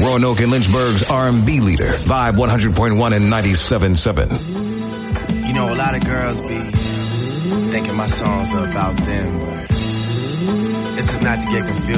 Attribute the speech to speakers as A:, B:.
A: Roanoke and Lynchburg's R&B leader, Vibe 100.1 and 97.7.
B: You know, a lot of girls be thinking my songs are about them, but this is not to get confused.